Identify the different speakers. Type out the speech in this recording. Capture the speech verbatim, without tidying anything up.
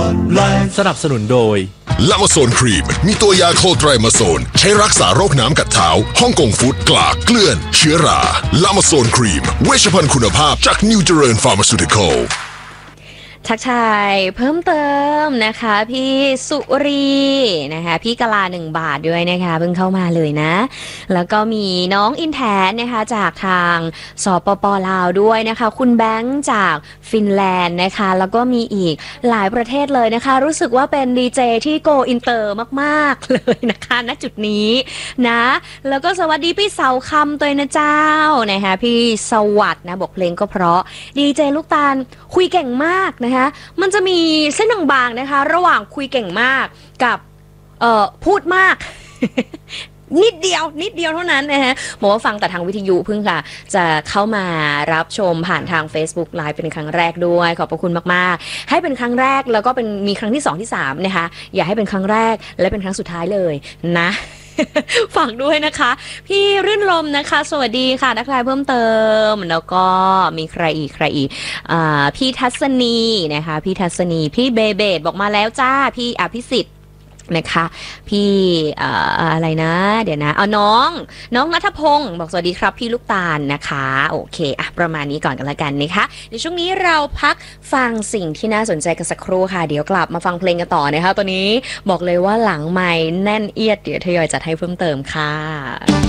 Speaker 1: สนับสนุนโดย
Speaker 2: ลามาโซนครีมมีตัวยาโคไตรมาโซนใช้รักษาโรคน้ำกัดเท้าฮ่องกงฟู้ดกลากเกลื่อนเชื้อราลามาโซนครีมเวชภัณฑ์คุณภาพจากนิวเจริญฟาร์มาซูติคอล
Speaker 3: ทักทายเพิ่มเติมนะคะพี่สุรีนะคะพี่กะลาหนึ่งบาทด้วยนะคะเพิ่งเข้ามาเลยนะแล้วก็มีน้องอินแทนนะคะจากทางสปป.ลาวด้วยนะคะคุณแบงค์จากฟินแลนด์นะคะแล้วก็มีอีกหลายประเทศเลยนะคะรู้สึกว่าเป็นดีเจที่โกอินเตอร์มากๆเลยนะคะณจุดนี้นะแล้วก็สวัสดีพี่เสาคำตัวนะเจ้านะคะพี่สวัสดิ์นะบอกเพลงก็เพราะดีเจลูกตาลคุยเก่งมากนะมันจะมีเส้นบางๆนะคะระหว่างคุยเก่งมากกับเอ่อพูดมาก นิดเดียวนิดเดียวเท่านั้นนะฮะบอกว่าฟังแต่ทางวิทยุเพิ่งค่ะจะเข้ามารับชมผ่านทาง Facebook Live เป็นครั้งแรกด้วยขอบพระคุณมากๆให้เป็นครั้งแรกแล้วก็เป็นมีครั้งที่สองที่สามนะคะอย่าให้เป็นครั้งแรกและเป็นครั้งสุดท้ายเลยนะฝากด้วยนะคะพี่รื่นลมนะคะสวัสดีค่ะนักไลน์เพิ่มเติมแล้วก็มีใครอีกใครอีกอ่าพี่ทัศนีนะคะพี่ทัศนีพี่เบเบดบอกมาแล้วจ้าพี่อภิสิทธิ์นะคะพี่อะไรนะเดี๋ยวนะเอาน้องน้องณัฐพงศ์บอกสวัสดีครับพี่ลูกตาลนะคะโอเคอะประมาณนี้ก่อนกันละกันนะคะในช่วงนี้เราพักฟังสิ่งที่น่าสนใจกันสักครู่ค่ะเดี๋ยวกลับมาฟังเพลงกันต่อนะคะตอนนี้บอกเลยว่าหลังไมค์แน่นเอียดเดี๋ยวทยอยจัดให้เพิ่มเติมค่ะ